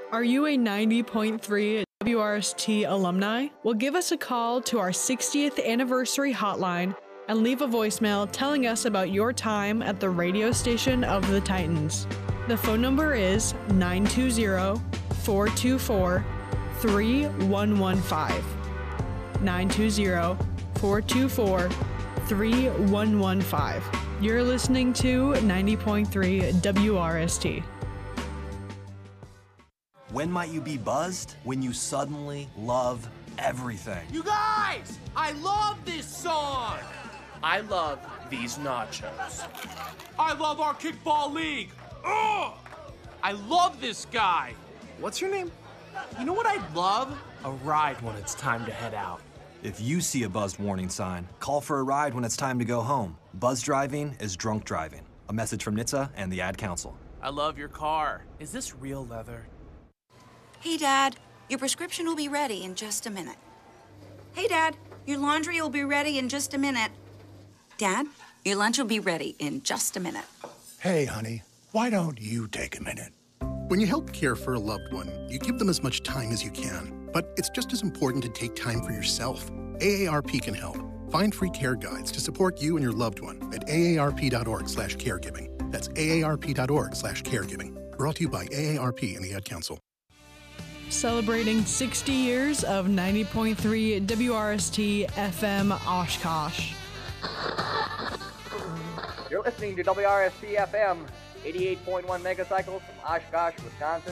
Are you a 90.3 WRST alumni? Well, give us a call to our 60th anniversary hotline and leave a voicemail telling us about your time at the radio station of the Titans. The phone number is 920-424-3115. 920-424-3115. You're listening to 90.3 WRST. When might you be buzzed? When you suddenly love everything. You guys! I love this song! I love these nachos. I love our kickball league! Ugh! I love this guy! What's your name? You know what I'd love? A ride when it's time to head out. If you see a buzzed warning sign, call for a ride when it's time to go home. Buzz driving is drunk driving. A message from NHTSA and the Ad Council. I love your car. Is this real leather? Hey, Dad, your prescription will be ready in just a minute. Hey, Dad, your laundry will be ready in just a minute. Dad, your lunch will be ready in just a minute. Hey, honey, why don't you take a minute? When you help care for a loved one, you give them as much time as you can. But it's just as important to take time for yourself. AARP can help. Find free care guides to support you and your loved one at aarp.org/caregiving. That's aarp.org/caregiving. Brought to you by AARP and the Ad Council. Celebrating 60 years of 90.3 WRST FM Oshkosh. You're listening to WRST FM, 88.1 megacycles from Oshkosh, Wisconsin.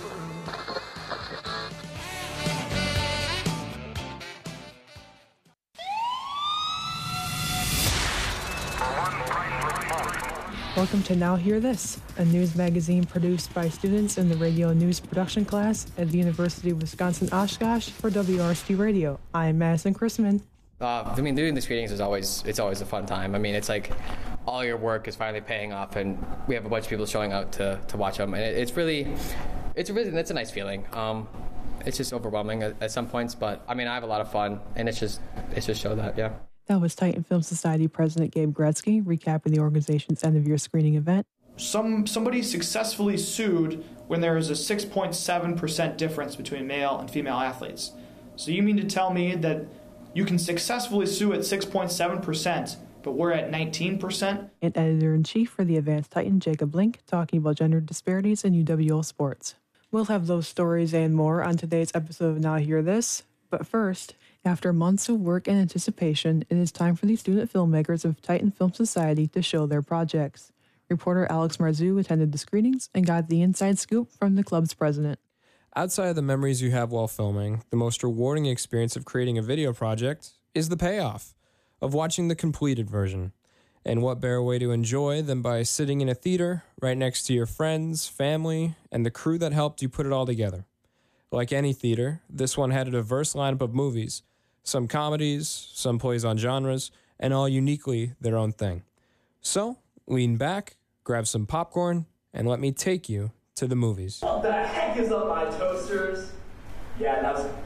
Welcome to Now Hear This, a news magazine produced by students in the radio news production class at the University of Wisconsin-Oshkosh for WRST Radio. I'm Madison Chrisman. Doing these readings is always a fun time. I mean, it's like all your work is finally paying off, and we have a bunch of people showing out to watch them, and it's a nice feeling. It's just overwhelming at some points, but I mean, I have a lot of fun, and it's just show that, yeah. That was Titan Film Society President Gabe Gretzky recapping the organization's end-of-year screening event. Somebody successfully sued when there is a 6.7% difference between male and female athletes. So you mean to tell me that you can successfully sue at 6.7%, but we're at 19%? And editor-in-chief for the Advanced Titan, Jacob Link, talking about gender disparities in UWL sports. We'll have those stories and more on today's episode of Now Hear This. But first, after months of work and anticipation, it is time for the student filmmakers of Titan Film Society to show their projects. Reporter Alex Marzu attended the screenings and got the inside scoop from the club's president. Outside of the memories you have while filming, the most rewarding experience of creating a video project is the payoff of watching the completed version. And what better way to enjoy than by sitting in a theater right next to your friends, family, and the crew that helped you put it all together. Like any theater, this one had a diverse lineup of movies, some comedies, some plays on genres, and all uniquely their own thing. So, lean back, grab some popcorn, and let me take you to the movies. What the heck is up, my toasters? Yeah, that was,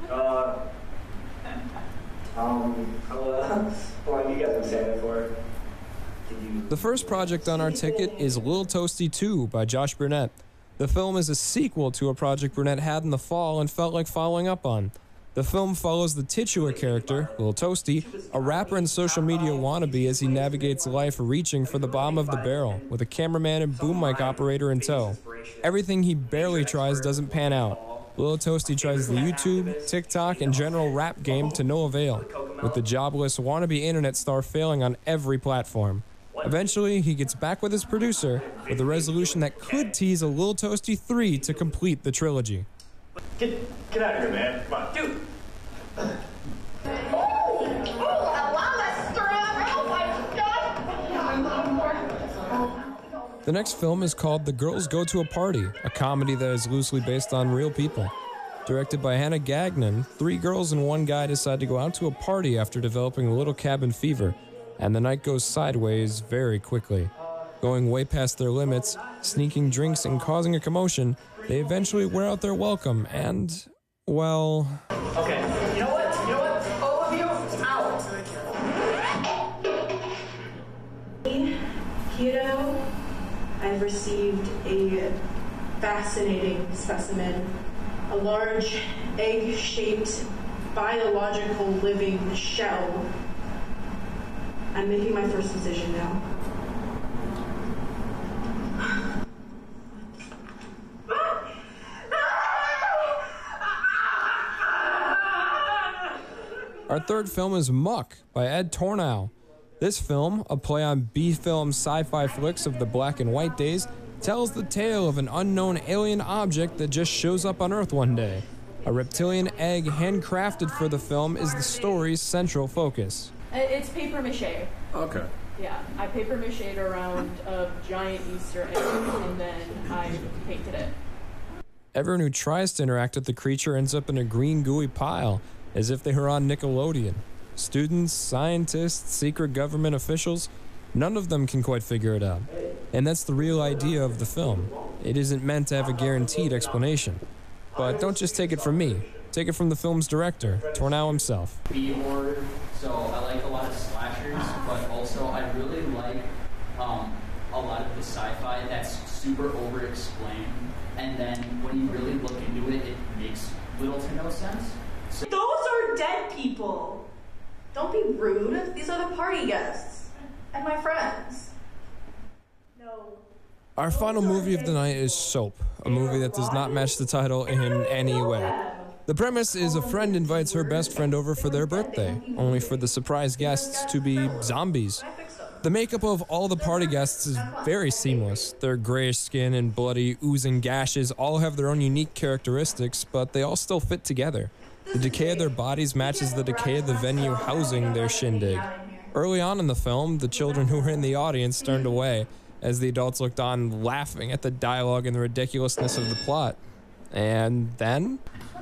how long you guys been saying it for? The first project on our ticket is Lil Toasty 2 by Josh Burnett. The film is a sequel to a project Burnett had in the fall and felt like following up on. The film follows the titular character, Lil Toasty, a rapper and social media wannabe as he navigates life reaching for the bottom of the barrel, with a cameraman and boom mic operator in tow. Everything he barely tries doesn't pan out. Lil Toasty tries the YouTube, TikTok, and general rap game to no avail, with the jobless wannabe internet star failing on every platform. Eventually, he gets back with his producer with a resolution that could tease a Lil Toasty 3 to complete the trilogy. Get out of here, man. Come on. Dude! The next film is called The Girls Go to a Party, a comedy that is loosely based on real people. Directed by Hannah Gagnon, 3 girls and 1 guy decide to go out to a party after developing a little cabin fever, and the night goes sideways very quickly. Going way past their limits, sneaking drinks and causing a commotion, they eventually wear out their welcome and, well... Okay, you know what? All of you, out! I've received a fascinating specimen a large egg-shaped biological living shell. I'm making my first decision now. Our third film is Muck by Ed Tornow. This film, a play on B-film sci-fi flicks of the black and white days, tells the tale of an unknown alien object that just shows up on Earth one day. A reptilian egg handcrafted for the film is the story's central focus. It's paper mache. Okay. Yeah, I paper mache'd around a giant Easter egg and then I painted it. Everyone who tries to interact with the creature ends up in a green gooey pile, as if they were on Nickelodeon. Students, scientists, secret government officials, none of them can quite figure it out. And that's the real idea of the film. It isn't meant to have a guaranteed explanation. But don't just take it from me. Take it from the film's director, Tornow himself. B-horror, so I like a lot of slashers, but also I really like a lot of the sci-fi that's super over-explained, and then when you really look into it, it makes little to no sense. Those are dead people. Don't be rude. These are the party guests and my friends. No. Our final movie of the night is Soap, a movie that does not match the title in any way. The premise is a friend invites her best friend over for their birthday, only for the surprise guests to be zombies. The makeup of all the party guests is very seamless. Their grayish skin and bloody, oozing gashes all have their own unique characteristics, but they all still fit together. The decay of their bodies matches the decay of the venue housing their shindig. Early on in the film, the children who were in the audience turned away, as the adults looked on laughing at the dialogue and the ridiculousness of the plot. And then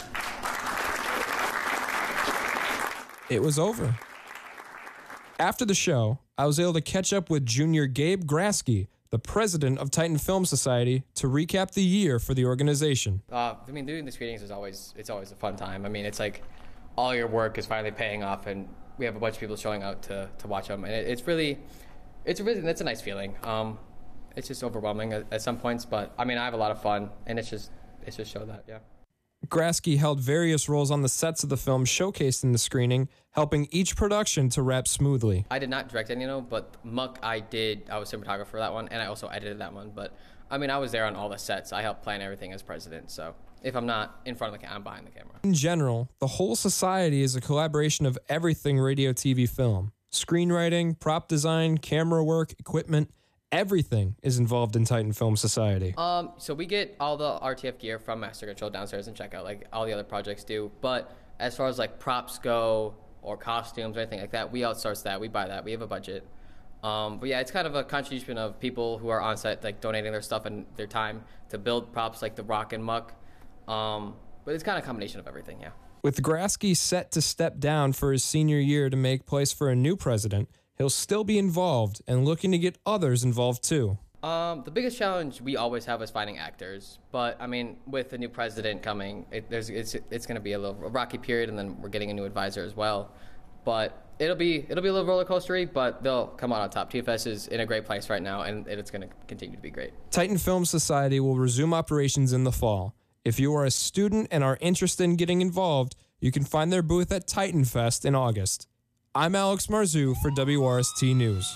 it was over. After the show, I was able to catch up with Junior Gabe Grasky, the president of Titan Film Society, to recap the year for the organization. Doing the screenings is always a fun time. It's like all your work is finally paying off, and we have a bunch of people showing out to watch them, and it's a nice feeling. It's just overwhelming at some points, but I have a lot of fun, and it's just show that, yeah. Grasky held various roles on the sets of the film showcased in the screening, helping each production to wrap smoothly. I did not direct any, but Muck I was cinematographer for that one, and I also edited that one. But I was there on all the sets. I helped plan everything as president, so if I'm not in front of the camera, I'm behind the camera. In general, the whole society is a collaboration of everything radio, TV, film. Screenwriting, prop design, camera work, equipment, everything is involved in Titan Film Society. So we get all the RTF gear from Master Control downstairs and checkout, like all the other projects do. But as far as like props go or costumes or anything like that, we outsource that. We buy that. We have a budget. But yeah, it's kind of a contribution of people who are on set, like donating their stuff and their time to build props like the Rock and Muck. But it's kind of a combination of everything, yeah. With Grasky set to step down for his senior year to make place for a new president, he'll still be involved and looking to get others involved too. The biggest challenge we always have is finding actors, but with the new president coming, it's going to be a rocky period, and then we're getting a new advisor as well. But it'll be a little roller coastery, but they'll come out on top. TFS is in a great place right now, and it's going to continue to be great. Titan Film Society will resume operations in the fall. If you are a student and are interested in getting involved, you can find their booth at Titan Fest in August. I'm Alex Marzu for WRST News.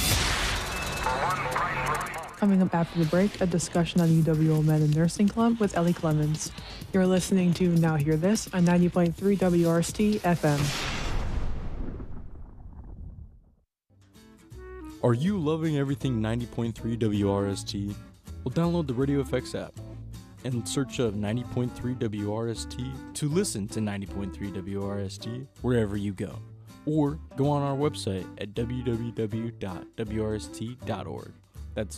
Coming up after the break, a discussion on UWO Men in Nursing Club with Ellie Clemens. You're listening to Now Hear This on 90.3 WRST FM. Are you loving everything 90.3 WRST? Well, download the Radio FX app and search up 90.3 WRST to listen to 90.3 WRST wherever you go. Or go on our website at www.wrst.org. That's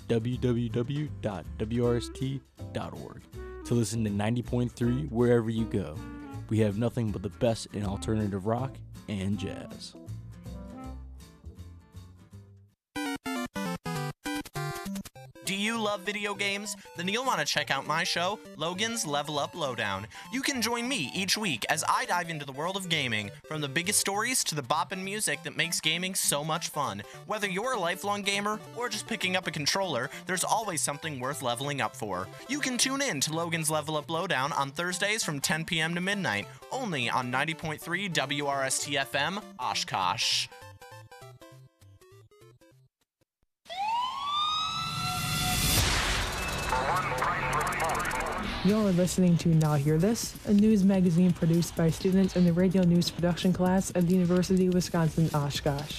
www.wrst.org to listen to 90.3 wherever you go. We have nothing but the best in alternative rock and jazz. Do Do you love video games? Then you'll want to check out my show, Logan's Level Up Lowdown. You can join me each week as I dive into the world of gaming, from the biggest stories to the boppin' music that makes gaming so much fun. Whether you're a lifelong gamer or just picking up a controller, there's always something worth leveling up for. You can tune in to Logan's Level Up Lowdown on Thursdays from 10 p.m. to midnight, only on 90.3 WRST FM, Oshkosh. You're listening to Now Hear This, a news magazine produced by students in the radio news production class at the University of Wisconsin-Oshkosh.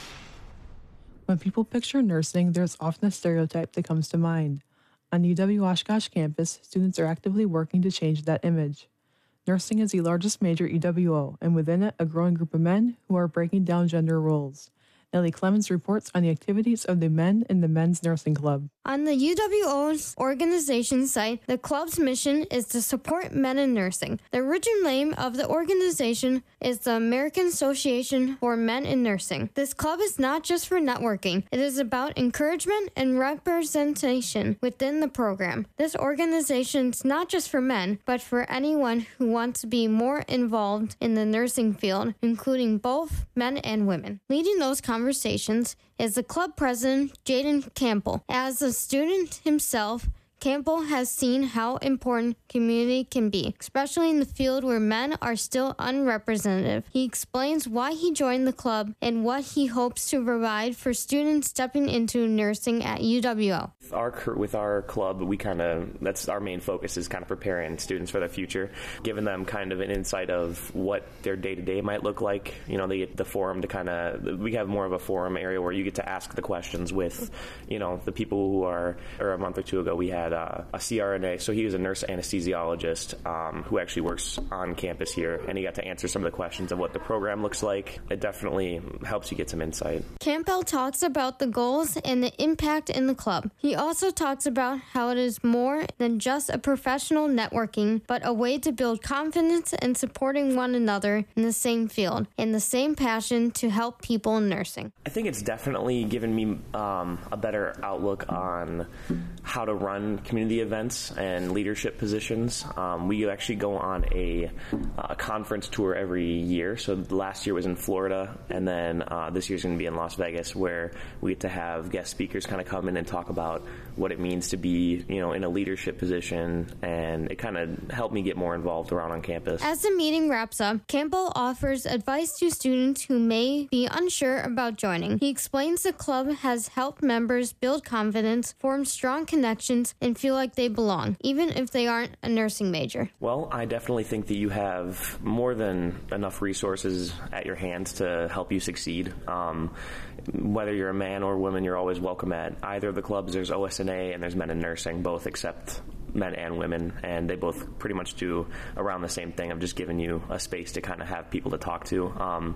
When people picture nursing, there's often a stereotype that comes to mind. On the UW-Oshkosh campus, students are actively working to change that image. Nursing is the largest major EWO, and within it, a growing group of men who are breaking down gender roles. Ellie Clemens reports on the activities of the men in the Men's Nursing Club. On the UWO's organization site, the club's mission is to support men in nursing. The original name of the organization is the American Association for Men in Nursing. This club is not just for networking. It is about encouragement and representation within the program. This organization is not just for men, but for anyone who wants to be more involved in the nursing field, including both men and women. Leading those conversations is the club president, Jaden Campbell. As a student himself, Campbell has seen how important community can be, especially in the field where men are still unrepresented. He explains why he joined the club and what he hopes to provide for students stepping into nursing at UWO. With our club, that's our main focus, is kind of preparing students for the future, giving them kind of an insight of what their day-to-day might look like. You know, they get the forum to we have more of a forum area where you get to ask the questions with, the people who are, or a month or two ago we had a CRNA, so he was a nurse anesthesiologist who actually works on campus here, and he got to answer some of the questions of what the program looks like. It definitely helps you get some insight. Campbell talks about the goals and the impact in the club. He also talks about how it is more than just a professional networking, but a way to build confidence and supporting one another in the same field and the same passion to help people in nursing. I think it's definitely given me a better outlook on how to run community events and leadership positions. We actually go on a conference tour every year. So last year was in Florida, and then this year's going to be in Las Vegas, where we get to have guest speakers kind of come in and talk about what it means to be, in a leadership position, and it kind of helped me get more involved around on campus. As the meeting wraps up, Campbell offers advice to students who may be unsure about joining. He explains the club has helped members build confidence, form strong connections, and feel like they belong, even if they aren't a nursing major. Well, I definitely think that you have more than enough resources at your hands to help you succeed. Whether you're a man or a woman, you're always welcome at either of the clubs. There's OSNA and there's Men in Nursing, both accept men and women, and they both pretty much do around the same thing of just giving you a space to kind of have people to talk to.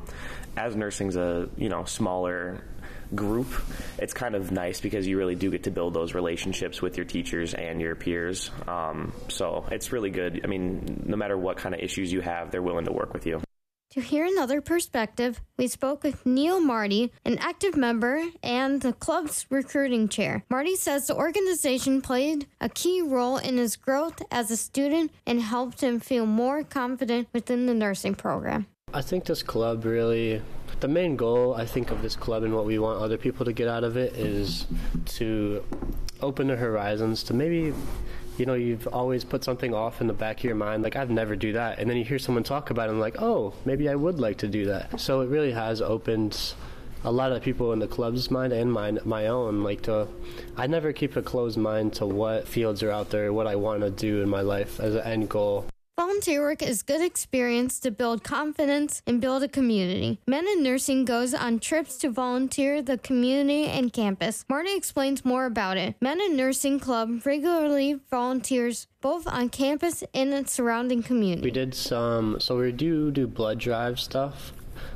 As nursing's a smaller group, it's kind of nice because you really do get to build those relationships with your teachers and your peers. So it's really good. I mean, no matter what kind of issues you have, they're willing to work with you. To hear another perspective, we spoke with Neil Marty, an active member and the club's recruiting chair. Marty says the organization played a key role in his growth as a student and helped him feel more confident within the nursing program. I think this club really, the main goal, I think, of this club and what we want other people to get out of it is to open the horizons to maybe, you've always put something off in the back of your mind, like, I'd never do that. And then you hear someone talk about it and like, oh, maybe I would like to do that. So it really has opened a lot of people in the club's mind and my own, I never keep a closed mind to what fields are out there, what I want to do in my life as an end goal. Volunteer work is good experience to build confidence and build a community. Men in Nursing goes on trips to volunteer the community and campus. Marty explains more about it. Men in Nursing Club regularly volunteers both on campus and its surrounding community. We did we do blood drive stuff.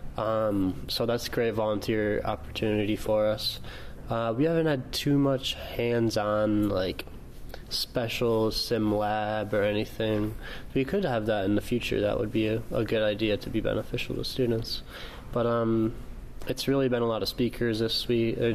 So that's a great volunteer opportunity for us. We haven't had too much hands-on, special sim lab or anything. We could have that in the future. That would be a good idea to be beneficial to students. But It's really been a lot of speakers this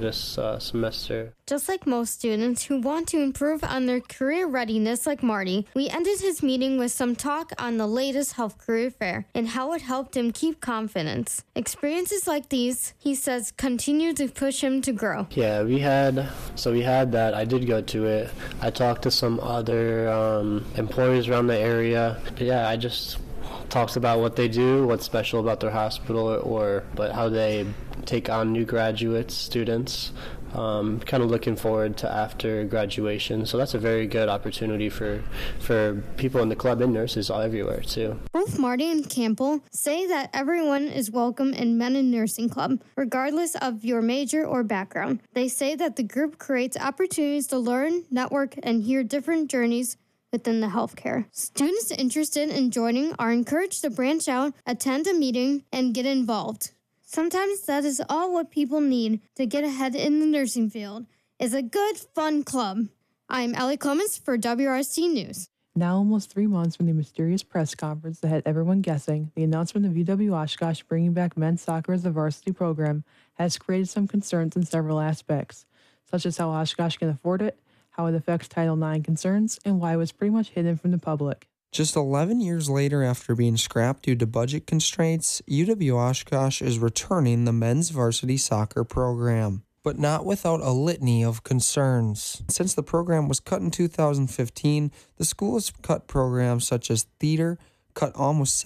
semester. Just like most students who want to improve on their career readiness like Marty, we ended his meeting with some talk on the latest health career fair and how it helped him keep confidence. Experiences like these, he says, continue to push him to grow. Yeah, we had that. I did go to it. I talked to some other employers around the area. But yeah, I just talks about what they do, what's special about their hospital, but how they take on new graduates, students. Kind of looking forward to after graduation. So that's a very good opportunity for people in the club and nurses all everywhere too. Both Marty and Campbell say that everyone is welcome in Men in Nursing Club, regardless of your major or background. They say that the group creates opportunities to learn, network, and hear different journeys within the healthcare. Students interested in joining are encouraged to branch out, attend a meeting, and get involved. Sometimes that is all what people need to get ahead in the nursing field, is a good, fun club. I'm Ellie Clemens for WRST News. Now almost 3 months from the mysterious press conference that had everyone guessing, the announcement of UW Oshkosh bringing back men's soccer as a varsity program has created some concerns in several aspects, such as how Oshkosh can afford it, how it affects Title IX concerns, and why it was pretty much hidden from the public. Just 11 years later, after being scrapped due to budget constraints, UW Oshkosh is returning the men's varsity soccer program, but not without a litany of concerns. Since the program was cut in 2015, the school has cut programs such as theater, cut almost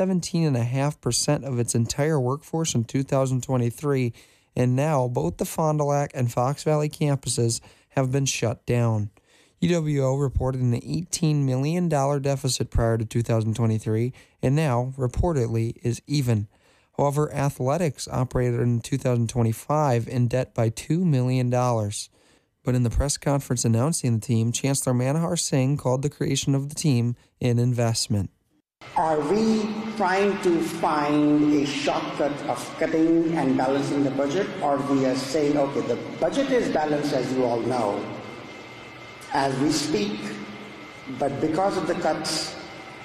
17.5% of its entire workforce in 2023, and now both the Fond du Lac and Fox Valley campuses have been shut down. UWO reported an $18 million deficit prior to 2023 and now, reportedly, is even. However, athletics operated in 2025 in debt by $2 million. But in the press conference announcing the team, Chancellor Manohar Singh called the creation of the team an investment. Are we trying to find a shortcut of cutting and balancing the budget, or we are saying, okay, the budget is balanced, as you all know, as we speak, but because of the cuts,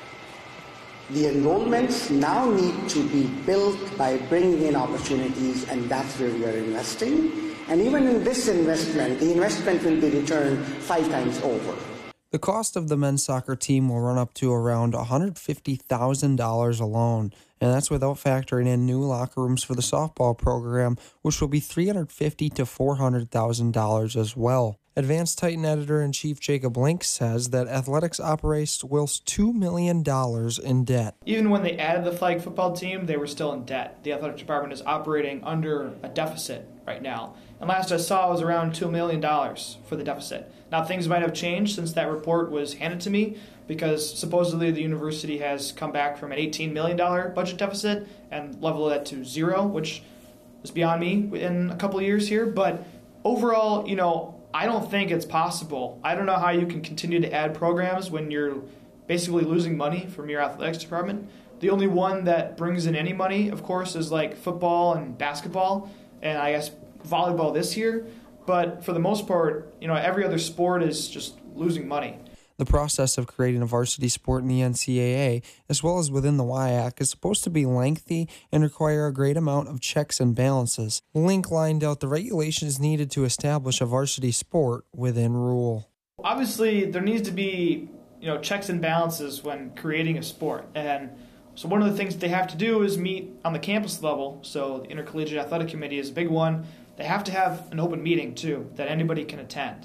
the enrollments now need to be built by bringing in opportunities, and that's where we are investing. And even in this investment, the investment will be returned 5 times over. The cost of the men's soccer team will run up to around $150,000 alone, and that's without factoring in new locker rooms for the softball program, which will be $350,000 to $400,000 as well. Advanced Titan Editor-in-Chief Jacob Link says that athletics operates whilst $2 million in debt. Even when they added the flag football team, they were still in debt. The athletic department is operating under a deficit right now. And last I saw, it was around $2 million for the deficit. Now, things might have changed since that report was handed to me, because supposedly the university has come back from an $18 million budget deficit and leveled that to zero, which is beyond me in a couple of years here. But overall, I don't think it's possible. I don't know how you can continue to add programs when you're basically losing money from your athletics department. The only one that brings in any money, of course, is like football and basketball, and I guess volleyball this year. But for the most part, every other sport is just losing money. The process of creating a varsity sport in the NCAA, as well as within the WIAC, is supposed to be lengthy and require a great amount of checks and balances. Link lined out the regulations needed to establish a varsity sport within rule. Obviously, there needs to be, checks and balances when creating a sport. And so one of the things they have to do is meet on the campus level. So the Intercollegiate Athletic Committee is a big one. They have to have an open meeting, too, that anybody can attend.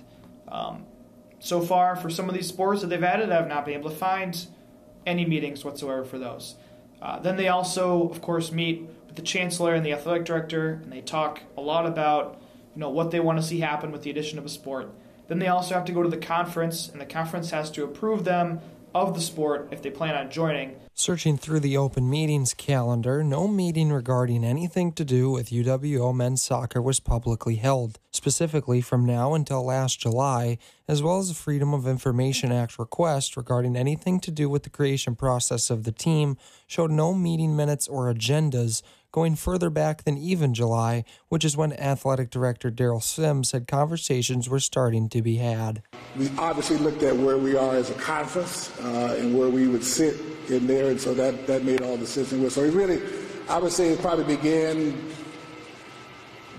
So far, for some of these sports that they've added, I've not been able to find any meetings whatsoever for those. Then they also, of course, meet with the chancellor and the athletic director, and they talk a lot about what they want to see happen with the addition of a sport. Then they also have to go to the conference, and the conference has to approve them of the sport if they plan on joining. Searching through the open meetings calendar, no meeting regarding anything to do with UWO men's soccer was publicly held. Specifically, from now until last July, as well as a Freedom of Information Act request regarding anything to do with the creation process of the team, showed no meeting minutes or agendas, going further back than even July, which is when Athletic Director Daryl Sims said conversations were starting to be had. We obviously looked at where we are as a conference and where we would sit in there, and so that made all the sense. So it really, I would say it probably began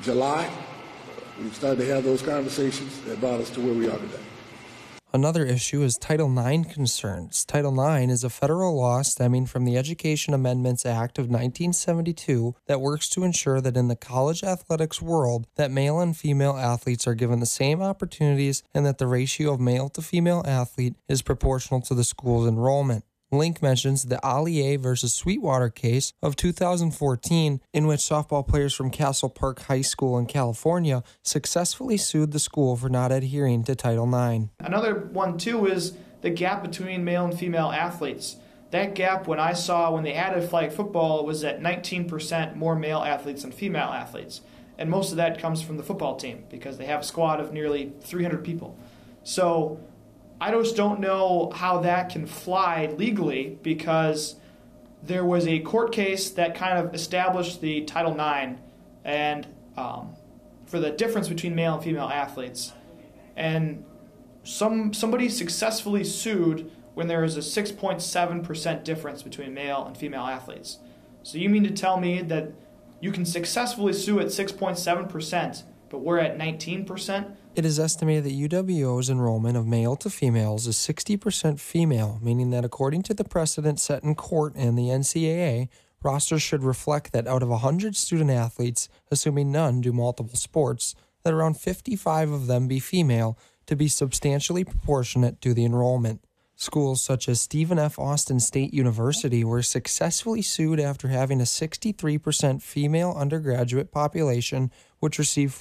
July. We've started to have those conversations that brought us to where we are today. Another issue is Title IX concerns. Title IX is a federal law stemming from the Education Amendments Act of 1972 that works to ensure that in the college athletics world that male and female athletes are given the same opportunities and that the ratio of male to female athlete is proportional to the school's enrollment. Link mentions the Allier versus Sweetwater case of 2014, in which softball players from Castle Park High School in California successfully sued the school for not adhering to Title IX. Another one, too, is the gap between male and female athletes. That gap, when they added flag football, was at 19% more male athletes than female athletes. And most of that comes from the football team because they have a squad of nearly 300 people. So I just don't know how that can fly legally because there was a court case that kind of established the Title IX and for the difference between male and female athletes. And somebody successfully sued when there was a 6.7% difference between male and female athletes. So you mean to tell me that you can successfully sue at 6.7%, but we're at 19%? It is estimated that UWO's enrollment of male to females is 60% female, meaning that according to the precedent set in court and the NCAA, rosters should reflect that out of 100 student athletes, assuming none do multiple sports, that around 55 of them be female to be substantially proportionate to the enrollment. Schools such as Stephen F. Austin State University were successfully sued after having a 63% female undergraduate population, which received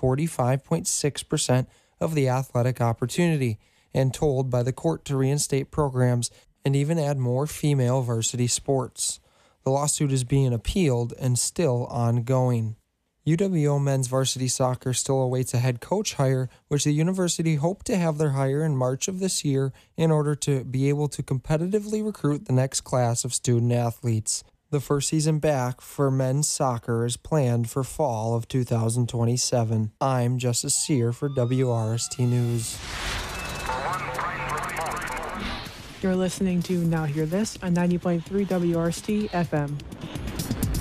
45.6% of the athletic opportunity, and told by the court to reinstate programs and even add more female varsity sports. The lawsuit is being appealed and still ongoing. UWO men's varsity soccer still awaits a head coach hire, which the university hoped to have their hire in March of this year in order to be able to competitively recruit the next class of student athletes. The first season back for men's soccer is planned for fall of 2027. I'm Justice Sear for WRST News. You're listening to Now Hear This on 90.3 WRST FM.